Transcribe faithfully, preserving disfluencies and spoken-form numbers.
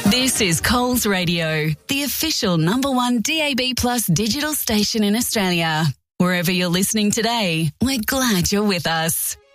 This is Coles Radio, the official number one D A B plus digital station in Australia. Wherever you're listening today, we're glad you're with us.